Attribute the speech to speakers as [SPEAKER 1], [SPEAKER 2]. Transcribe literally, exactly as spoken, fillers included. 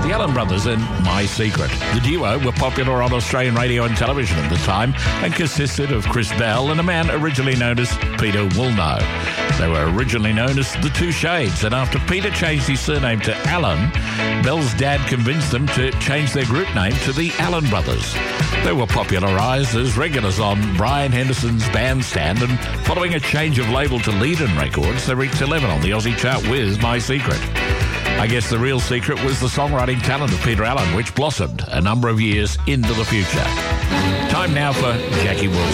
[SPEAKER 1] The Allen Brothers and My Secret. The duo were popular on Australian radio and television at the time and consisted of Chris Bell and a man originally known as Peter Woolnough. They were originally known as the Two Shades, and after Peter changed his surname to Allen, Bell's dad convinced them to change their group name to the Allen Brothers. They were popularised as regulars on Brian Henderson's Bandstand, and following a change of label to Leiden Records, they reached eleven on the Aussie chart with My Secret. I guess the real secret was the songwriting talent of Peter Allen, which blossomed a number of years into the future. Time now for Jackie Wilson.